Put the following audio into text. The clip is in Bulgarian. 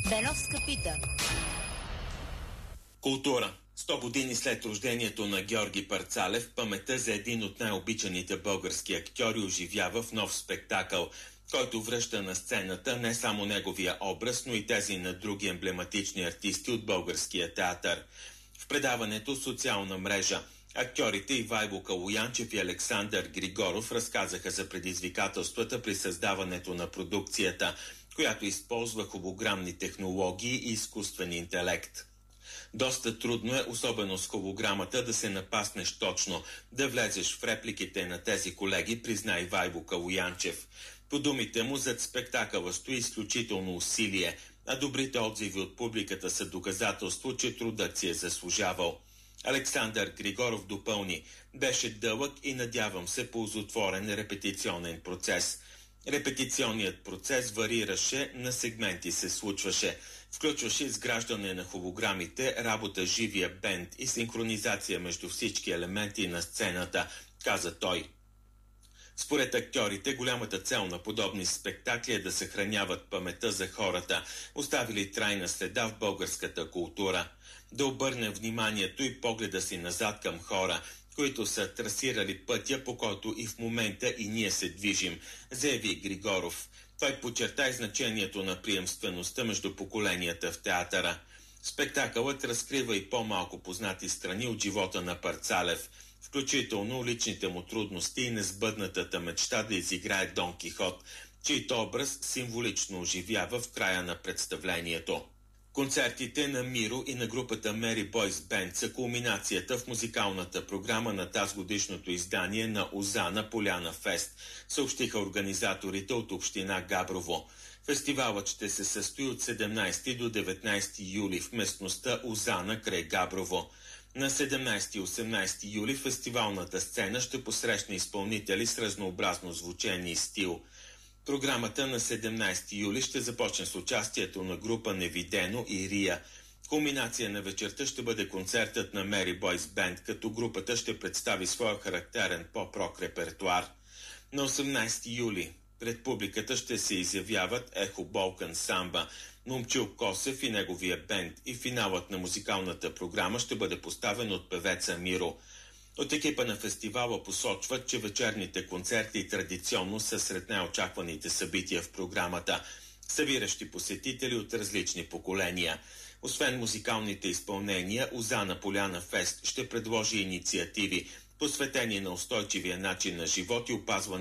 Беновска пита. Култура. 100 години след рождението на Георги Парцалев, паметта за един от най-обичаните български актьори оживява в нов спектакъл, който връща на сцената не само неговия образ, но и тези на други емблематични артисти от българския театър. В предаването «Социална мрежа» актьорите Ивайло Калоянчев и Александър Григоров разказаха за предизвикателствата при създаването на продукцията, която използва холограмни технологии и изкуствен интелект. Доста трудно е, особено с холограмата, да се напаснеш точно, да влезеш в репликите на тези колеги, призна Ивайло Калоянчев. По думите му, зад спектакъла стои изключително усилие, а добрите отзиви от публиката са доказателство, че трудът си е заслужавал. Александър Григоров допълни: беше дълъг и, надявам се, ползотворен репетиционен процес. Репетиционният процес варираше, на сегменти се случваше. Включваше изграждане на холограмите, работа с живия бенд и синхронизация между всички елементи на сцената, каза той. Според актьорите, голямата цел на подобни спектакли е да съхраняват паметта за хората, оставили трайна следа в българската култура. Да обърне вниманието и погледа си назад към хора, които са трасирали пътя, по който и в момента и ние се движим, заяви Григоров. Той подчерта и значението на приемствеността между поколенията в театъра. Спектакълът разкрива и по-малко познати страни от живота на Парцалев, включително личните му трудности и несбъднатата мечта да изиграе Дон Кихот, чийто образ символично оживява в края на представлението. Концертите на Миро и на групата Мери Бойс Бенд са кулминацията в музикалната програма на тазгодишното издание на Озана Поляна Фест, съобщиха организаторите от община Габрово. Фестивалът ще се състои от 17 до 19 юли в местността Озана край Габрово. На 17 и 18 юли фестивалната сцена ще посрещне изпълнители с разнообразно звучение и стил. Програмата на 17 юли ще започне с участието на група Невидено и Рия. Кулминация на вечерта ще бъде концертът на Мери Бойс Бенд, като групата ще представи своя характерен поп-рок репертуар. На 18 юли пред публиката ще се изявяват Ехо Болкан Самба, Момчил Косев и неговия бенд, и финалът на музикалната програма ще бъде поставен от певеца Миро. От екипа на фестивала посочват, че вечерните концерти традиционно са сред най-очакваните събития в програмата, събиращи посетители от различни поколения. Освен музикалните изпълнения, Озана Поляна Фест ще предложи инициативи, посветени на устойчивия начин на живот и опазване